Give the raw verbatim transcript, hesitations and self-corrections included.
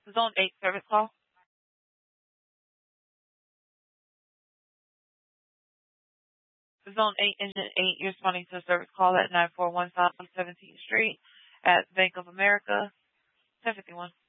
Zone eight service call. Zone eight, Engine eight, you're responding to a service call at nine four one South seventeenth Street at Bank of America, ten fifty-one.